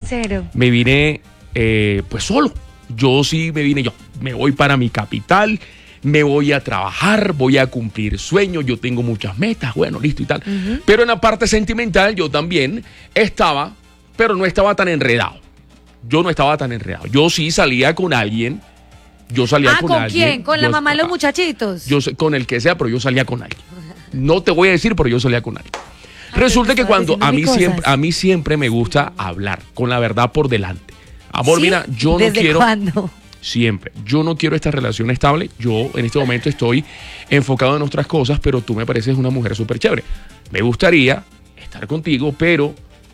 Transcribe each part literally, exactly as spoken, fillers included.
sincero. Me vine eh, pues solo. Yo sí me vine yo. Me voy para mi capital, me voy a trabajar, voy a cumplir sueños, yo tengo muchas metas, bueno, listo y tal. Uh-huh. Pero en la parte sentimental yo también estaba, pero no estaba tan enredado. Yo no estaba tan enredado. Yo sí salía con alguien. Yo salía ah, con, ¿con alguien. quién? ¿Con la yo, mamá de los muchachitos? Yo con el que sea, pero yo salía con alguien. No te voy a decir, pero yo salía con alguien. Ay, resulta que cuando a mí siempre a mí siempre me gusta hablar con la verdad por delante. Amor, ¿sí? Mira, yo no ¿Desde quiero cuándo? Siempre. Yo no quiero esta relación estable. Yo en este momento estoy enfocado en otras cosas, pero tú me pareces una mujer súper chévere. Me gustaría estar contigo, pero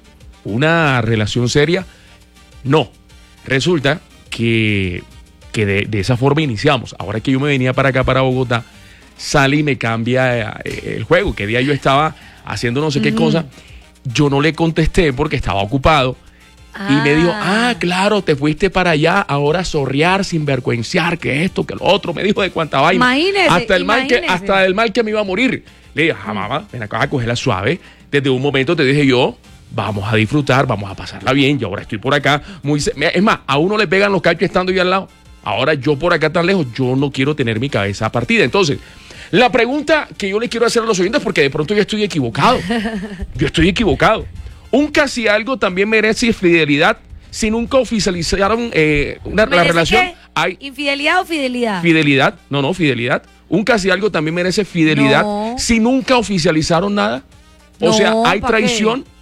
una relación seria, no. Resulta que, que de, de esa forma iniciamos. Ahora que yo me venía para acá, para Bogotá, sale y me cambia el juego. Que día yo estaba haciendo no sé qué mm. cosa. Yo no le contesté porque estaba ocupado. Ah. Y me dijo, ah, claro, te fuiste para allá, ahora zorrear, sinvergüenciar, que esto, que lo otro. Me dijo de cuánta vaina. Imagínese, hasta el imagínese. mal que, hasta el mal que me iba a morir. Le dije, ah, mamá, ven acá a cogerla suave. Desde un momento te dije yo, vamos a disfrutar, vamos a pasarla bien. Yo ahora estoy por acá. Muy, es más, a uno le pegan los cachos estando yo al lado. Ahora yo por acá tan lejos, yo no quiero tener mi cabeza partida. Entonces, la pregunta que yo le quiero hacer a los oyentes, porque de pronto yo estoy equivocado. Yo estoy equivocado. Un casi algo también merece fidelidad si nunca oficializaron eh, una, la relación. ¿Qué? Hay ¿Infidelidad o fidelidad? Fidelidad, no, no, fidelidad. Un casi algo también merece fidelidad no. si nunca oficializaron nada. O no, sea, hay traición. Qué?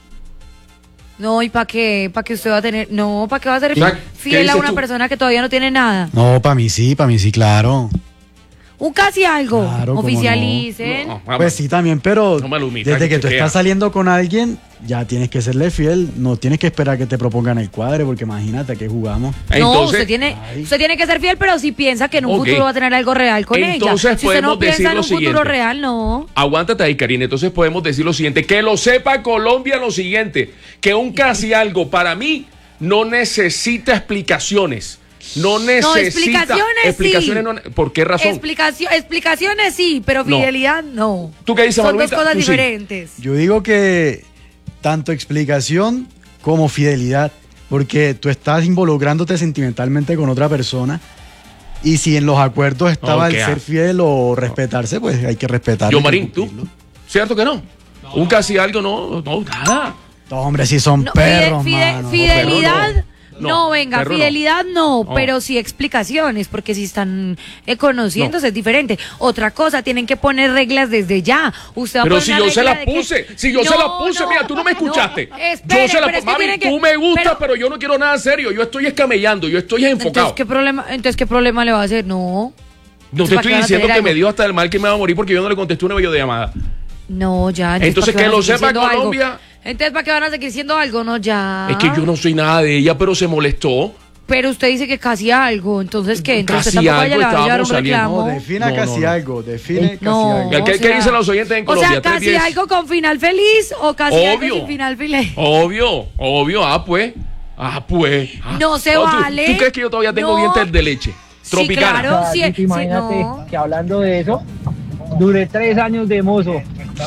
No, ¿y para qué? ¿Para qué usted va a tener? No, ¿para qué va a ser fiel a una tú? persona que todavía no tiene nada? No, para mí sí, para mí sí, claro. Un casi algo, claro, oficialicen. No. No, pues sí, también, pero no humita, desde que, que tú estás saliendo con alguien, ya tienes que serle fiel. No tienes que esperar que te propongan el cuadre, porque imagínate a qué jugamos. No, Entonces, usted, tiene, usted tiene que ser fiel, pero si piensa que en un okay. futuro va a tener algo real con Entonces ella. Si usted no piensa en un siguiente. futuro real, no. Aguántate ahí, Karina. Entonces podemos decir lo siguiente. Que lo sepa Colombia lo siguiente. Que un casi algo para mí no necesita explicaciones. No necesita no, explicaciones, explicaciones sí. no, ¿por qué razón? Explicación, explicaciones sí, pero fidelidad no. no. ¿Tú qué dices, Son Manuelita? dos cosas Tú diferentes. Sí. Yo digo que tanto explicación como fidelidad, porque tú estás involucrándote sentimentalmente con otra persona y si en los acuerdos estaba okay. el ser fiel o respetarse, pues hay que respetarlo. Yo, Marín, ¿tú? ¿Cierto que no? no. Un casi algo, no, no, nada. No, hombre, si son no, perros, fide, mano. Fidelidad... No, No, no, venga, fidelidad no, no, pero sí explicaciones, porque si están eh, conociéndose no. es diferente. Otra cosa, tienen que poner reglas desde ya. Usted va pero a si yo se la puse, que... si yo no, se la puse, no, mira, tú no me escuchaste. No, espere, yo se la puse, mami, que... tú me gusta, pero... pero yo no quiero nada serio, yo estoy escamellando, yo estoy enfocado. Entonces, ¿qué problema, entonces, ¿qué problema le va a hacer? No. No te estoy diciendo que algo? me dio hasta el mal que me va a morir porque yo no le contesté una videollamada. No, ya. Entonces, entonces que lo sepa Colombia. Algo? Entonces, ¿para qué van a seguir siendo algo? No, ya. Es que yo no soy nada de ella, pero se molestó. Pero usted dice que casi algo, entonces ¿qué? Entonces casi tampoco algo vaya a llevar un saliendo. reclamo. No, defina no, casi no, no. algo, define no, casi algo. ¿Qué, o ¿qué sea, dicen los oyentes en Colombia? O sea, casi algo con final feliz o casi obvio, algo sin final feliz. Obvio, obvio, ah pues, ah pues. Ah. No se oh, vale. ¿tú, ¿Tú crees que yo todavía tengo no. dientes de leche? Tropicana. Sí, claro, o sea, sí, imagínate sí, no. que hablando de eso, duré tres años de mozo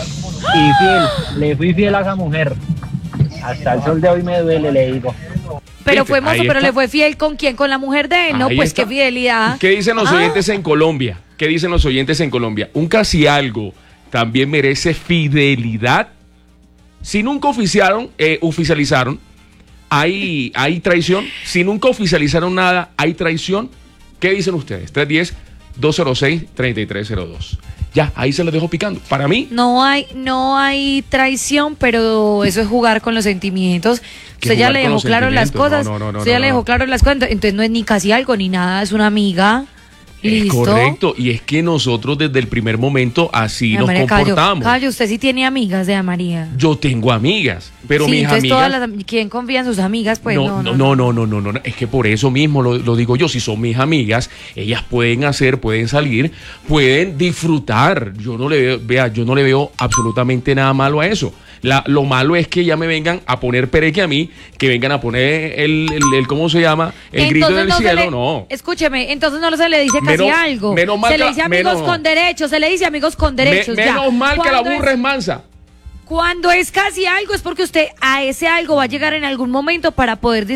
y fiel, le fui fiel a esa mujer. Hasta el sol de hoy me duele, le digo. Pero fue mozo, pero le fue fiel ¿con quién? ¿Con la mujer de él? No, Ahí pues está. qué fidelidad. ¿Qué dicen los ah. oyentes en Colombia? ¿Qué dicen los oyentes en Colombia? Un casi algo también merece fidelidad. Si nunca oficiaron, eh, oficializaron, hay, hay traición. Si nunca oficializaron nada, hay traición. ¿Qué dicen ustedes? tres uno cero, dos cero seis, tres tres cero dos. Ya, ahí se los dejo picando. Para mí... No hay, no hay traición, pero eso es jugar con los sentimientos. Usted ya le dejó claro las cosas. No, no, no, usted ya no, le dejó no. claro las cosas. Entonces no es ni casi algo ni nada, es una amiga. Listo. Es correcto. Y es que nosotros desde el primer momento así Ay, nos María, comportamos. Callo, callo, usted sí tiene amigas de María. Yo tengo amigas, pero sí, mis entonces amigas... Todas las, ¿quién confía en sus amigas? Pues no, no, no, no, no, no, no, no. Es que por eso mismo lo, lo digo yo. Si son mis amigas, ellas pueden hacer, pueden salir, pueden disfrutar. Yo no le veo, vea, yo no le veo absolutamente nada malo a eso. La, lo malo es que ya me vengan a poner pereque a mí, que vengan a poner el, el, el ¿cómo se llama? El entonces grito del no cielo, le, no. Escúcheme, entonces no se le dice casi menos, algo. Menos mal se le dice amigos menos, con derechos, se le dice amigos con derechos. Me, ya. Menos mal que la burra es, es mansa. Cuando es casi algo es porque usted a ese algo va a llegar en algún momento para poder